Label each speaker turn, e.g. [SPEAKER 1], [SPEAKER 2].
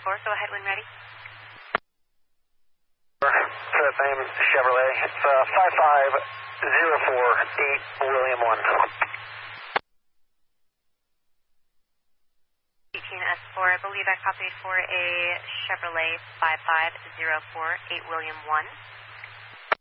[SPEAKER 1] 4, go ahead when ready.
[SPEAKER 2] First name Chevrolet. It's 55048 William 1.
[SPEAKER 1] 18S4, I believe I copied for a Chevrolet 55048 William 1.